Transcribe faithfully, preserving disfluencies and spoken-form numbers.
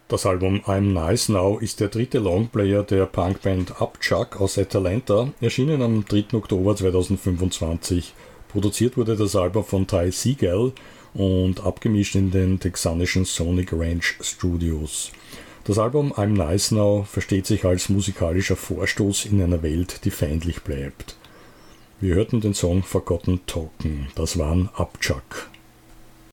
Das Album I'm Nice Now ist der dritte Longplayer der Punkband Upchuck aus Atlanta, erschienen am dritten Oktober zweitausendfünfundzwanzig. Produziert wurde das Album von Ty Segall und abgemischt in den texanischen Sonic Ranch Studios. Das Album I'm Nice Now versteht sich als musikalischer Vorstoß in einer Welt, die feindlich bleibt. Wir hörten den Song Forgotten Token, das waren Upchuck.